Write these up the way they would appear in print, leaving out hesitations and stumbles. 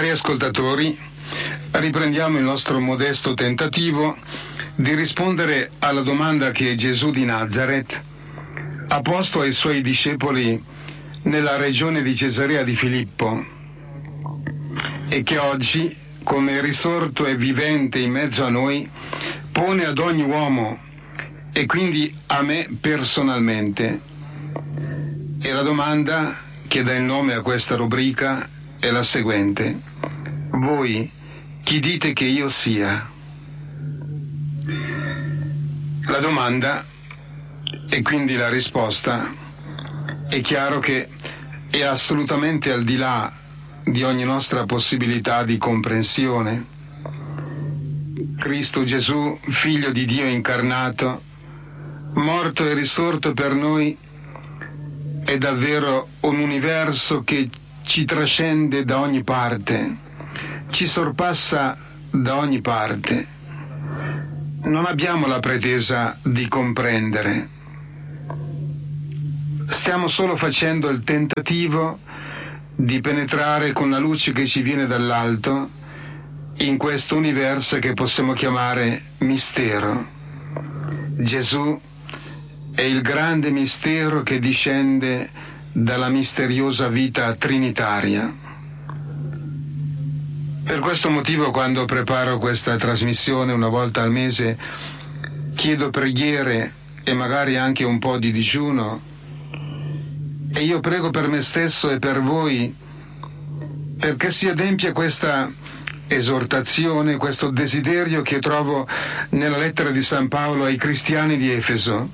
Cari ascoltatori, riprendiamo il nostro modesto tentativo di rispondere alla domanda che Gesù di Nazaret ha posto ai suoi discepoli nella regione di Cesarea di Filippo e che oggi, come risorto e vivente in mezzo a noi, pone ad ogni uomo e quindi a me personalmente. E la domanda che dà il nome a questa rubrica è la seguente: voi chi dite che io sia? La domanda e quindi la risposta è chiaro che è assolutamente al di là di ogni nostra possibilità di comprensione. Cristo Gesù, figlio di Dio incarnato, morto e risorto per noi, è davvero un universo che ci trascende da ogni parte, ci sorpassa da ogni parte. Non abbiamo la pretesa di comprendere. Stiamo solo facendo il tentativo di penetrare con la luce che ci viene dall'alto in questo universo che possiamo chiamare mistero. Gesù è il grande mistero che discende dalla misteriosa vita trinitaria. Per questo motivo, quando preparo questa trasmissione una volta al mese, chiedo preghiere e magari anche un po' di digiuno, e io prego per me stesso e per voi perché si adempia questa esortazione, questo desiderio che trovo nella lettera di San Paolo ai cristiani di Efeso.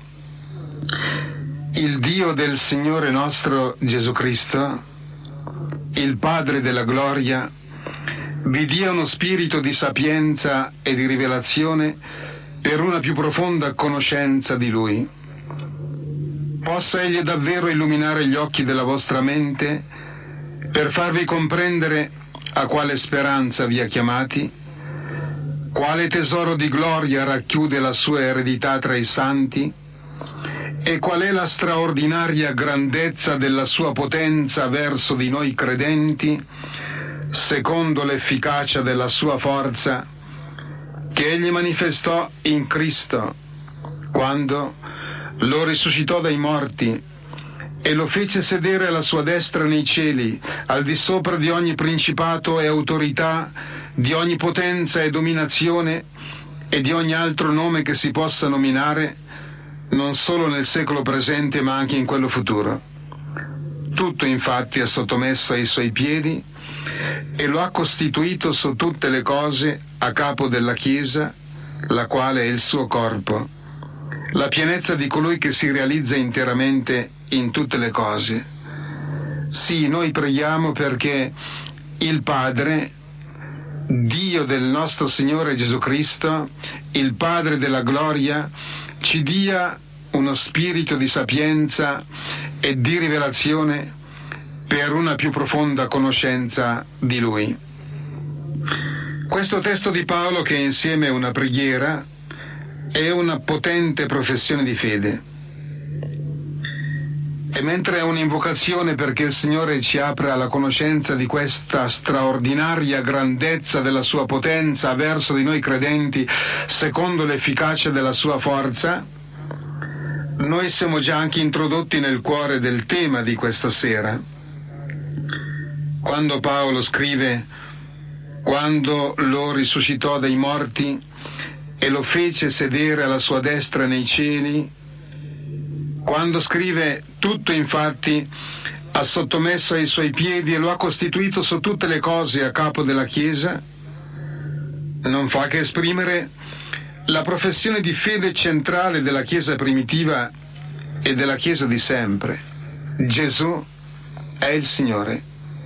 Il Dio del Signore nostro Gesù Cristo, il Padre della gloria, vi dia uno spirito di sapienza e di rivelazione per una più profonda conoscenza di Lui. Possa Egli davvero illuminare gli occhi della vostra mente per farvi comprendere a quale speranza vi ha chiamati, quale tesoro di gloria racchiude la sua eredità tra i santi e qual è la straordinaria grandezza della sua potenza verso di noi credenti, secondo l'efficacia della sua forza, che Egli manifestò in Cristo, quando lo risuscitò dai morti e lo fece sedere alla sua destra nei cieli, al di sopra di ogni principato e autorità, di ogni potenza e dominazione e di ogni altro nome che si possa nominare, non solo nel secolo presente ma anche in quello futuro. Tutto infatti è sottomesso ai suoi piedi e lo ha costituito su tutte le cose a capo della Chiesa, la quale è il suo corpo, la pienezza di colui che si realizza interamente in tutte le cose. Sì, noi preghiamo perché il Padre, Dio del nostro Signore Gesù Cristo, il Padre della gloria, ci dia uno spirito di sapienza e di rivelazione per una più profonda conoscenza di Lui. Questo testo di Paolo, che insieme è una preghiera, è una potente professione di fede. E mentre è un'invocazione perché il Signore ci apra alla conoscenza di questa straordinaria grandezza della sua potenza verso di noi credenti, secondo l'efficacia della sua forza, noi siamo già anche introdotti nel cuore del tema di questa sera. Quando Paolo scrive: quando lo risuscitò dai morti e lo fece sedere alla sua destra nei cieli, quando scrive: tutto infatti ha sottomesso ai suoi piedi e lo ha costituito su tutte le cose a capo della Chiesa, non fa che esprimere la professione di fede centrale della Chiesa primitiva e della Chiesa di sempre: Gesù è il Signore.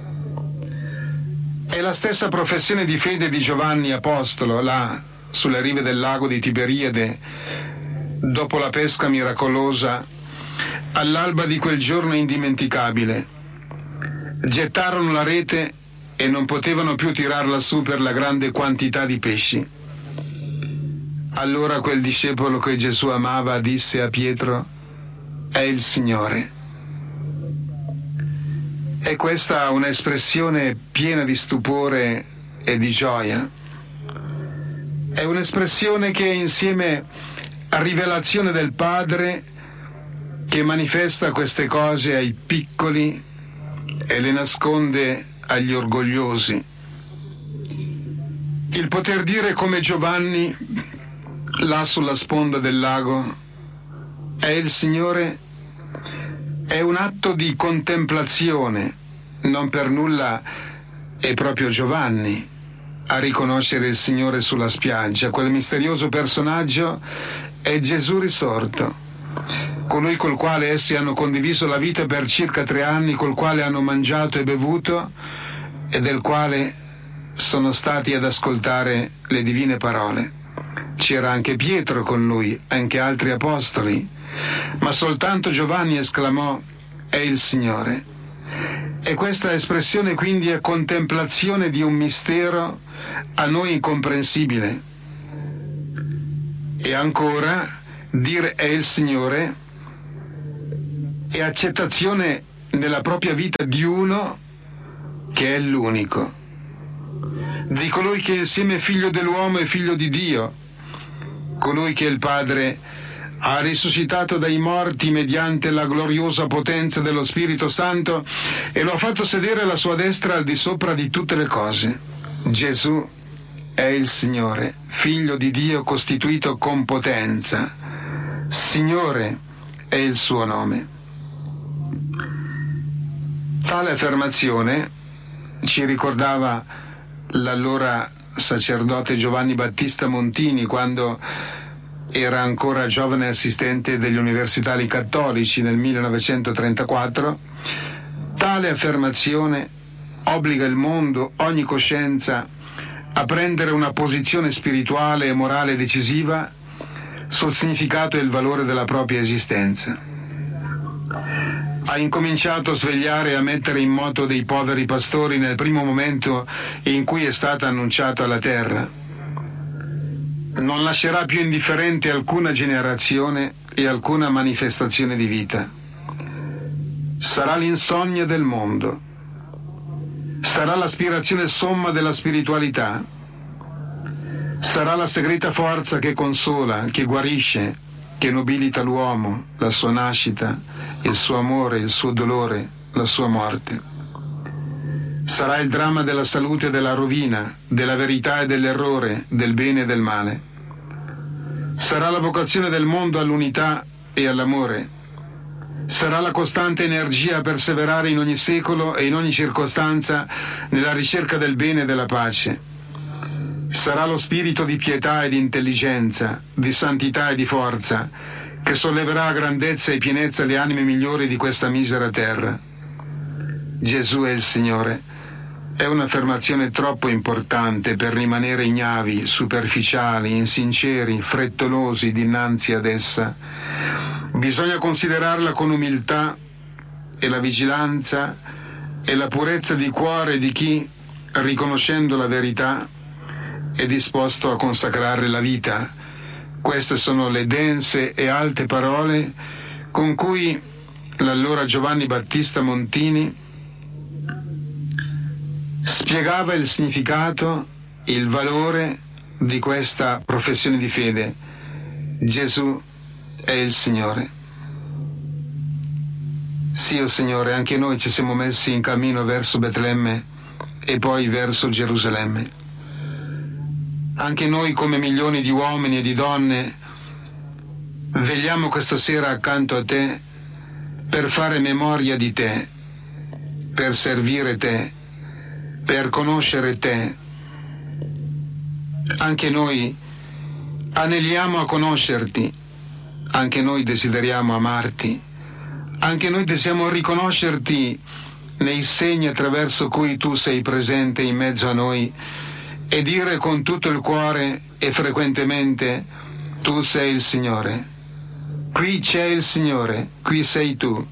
È la stessa professione di fede di Giovanni Apostolo, là sulle rive del lago di Tiberiade, dopo la pesca miracolosa, all'alba di quel giorno indimenticabile. Gettarono la rete e non potevano più tirarla su per la grande quantità di pesci. Allora quel discepolo che Gesù amava disse a Pietro: è il Signore. È questa un'espressione piena di stupore e di gioia. È un'espressione che insieme a rivelazione del Padre che manifesta queste cose ai piccoli e le nasconde agli orgogliosi. Il poter dire come Giovanni, là sulla sponda del lago, è il Signore, è un atto di contemplazione. Non per nulla è proprio Giovanni a riconoscere il Signore sulla spiaggia. Quel misterioso personaggio è Gesù risorto, colui col quale essi hanno condiviso la vita per circa 3 anni, col quale hanno mangiato e bevuto e del quale sono stati ad ascoltare le divine parole. C'era anche Pietro con lui, anche altri apostoli, ma soltanto Giovanni esclamò: è il Signore. E questa espressione quindi è contemplazione di un mistero a noi incomprensibile. E ancora, dire è il Signore è accettazione nella propria vita di uno che è l'unico, di colui che insieme è figlio dell'uomo e figlio di Dio, colui che il Padre ha risuscitato dai morti mediante la gloriosa potenza dello Spirito Santo e lo ha fatto sedere alla sua destra al di sopra di tutte le cose. Gesù è il Signore, figlio di Dio costituito con potenza. Signore è il suo nome. Tale affermazione ci ricordava l'allora sacerdote Giovanni Battista Montini quando era ancora giovane assistente degli universitari cattolici nel 1934. Tale affermazione obbliga il mondo, ogni coscienza, a prendere una posizione spirituale e morale decisiva sul significato e il valore della propria esistenza. Ha incominciato a svegliare e a mettere in moto dei poveri pastori nel primo momento in cui è stata annunciata alla terra. Non lascerà più indifferente alcuna generazione e alcuna manifestazione di vita. Sarà l'insonnia del mondo. Sarà l'aspirazione somma della spiritualità. Sarà la segreta forza che consola, che guarisce, che nobilita l'uomo, la sua nascita, il suo amore, il suo dolore, la sua morte. Sarà il dramma della salute e della rovina, della verità e dell'errore, del bene e del male. Sarà la vocazione del mondo all'unità e all'amore. Sarà la costante energia a perseverare in ogni secolo e in ogni circostanza nella ricerca del bene e della pace. Sarà lo spirito di pietà e di intelligenza, di santità e di forza, che solleverà a grandezza e pienezza le anime migliori di questa misera terra. Gesù è il Signore. È un'affermazione troppo importante per rimanere ignavi, superficiali, insinceri, frettolosi dinanzi ad essa. Bisogna considerarla con umiltà e la vigilanza e la purezza di cuore di chi, riconoscendo la verità, è disposto a consacrare la vita. Queste sono le dense e alte parole con cui l'allora Giovanni Battista Montini spiegava il significato, il valore di questa professione di fede. Gesù è il Signore. Sì, o Signore, anche noi ci siamo messi in cammino verso Betlemme e poi verso Gerusalemme. Anche noi, come milioni di uomini e di donne, vegliamo questa sera accanto a te per fare memoria di te, per servire te, per conoscere te. Anche noi aneliamo a conoscerti, anche noi desideriamo amarti, anche noi desideriamo riconoscerti nei segni attraverso cui tu sei presente in mezzo a noi e dire con tutto il cuore e frequentemente: tu sei il Signore, qui c'è il Signore, qui sei tu.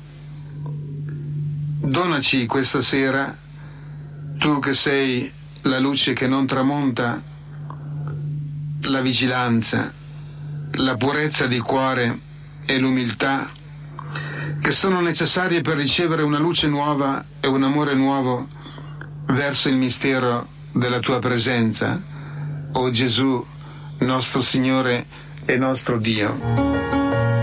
Donaci questa sera, tu che sei la luce che non tramonta, la vigilanza, la purezza di cuore e l'umiltà che sono necessarie per ricevere una luce nuova e un amore nuovo verso il mistero della tua presenza, o Gesù, nostro Signore e nostro Dio.